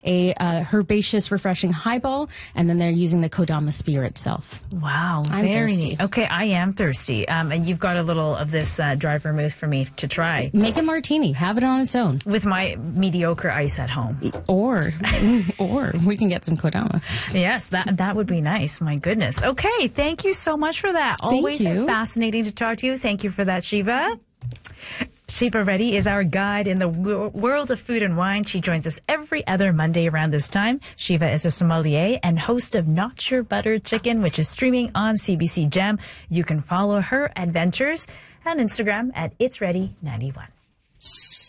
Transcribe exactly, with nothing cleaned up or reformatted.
a uh, herbaceous, refreshing highball, and then they're using the Kodama spear itself. Wow, I'm very thirsty. neat. Okay, I am thirsty. Um, and you've got a little of this uh, dry vermouth for me to try. Make a martini. Have it on its own. With my mediocre ice at home. Or, or we can get some Kodama. Yes, that that would be nice. My goodness. Okay, thank you so much for that. Thank Always you. fascinating to talk to you. Thank you for that, Shiva. Shiva Reddy is our guide in the w- world of food and wine. She joins us every other Monday around this time. Shiva is a sommelier and host of Not Your Buttered Chicken, which is streaming on C B C Gem. You can follow her adventures on Instagram at It's Ready ninety-one.